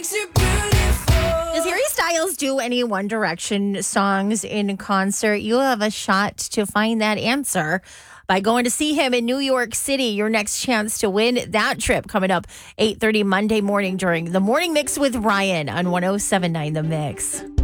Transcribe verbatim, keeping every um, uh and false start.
Does Harry Styles do any One Direction songs in concert? You have a shot to find that answer by going to see him in New York City. Your next chance to win that trip coming up eight thirty Monday morning during the Morning Mix with Ryan on one oh seven point nine The Mix.